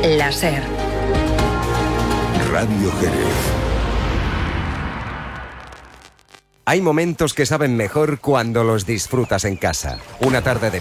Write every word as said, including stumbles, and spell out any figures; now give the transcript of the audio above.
La SER. Radio Jerez. Hay momentos que saben mejor cuando los disfrutas en casa. Una tarde de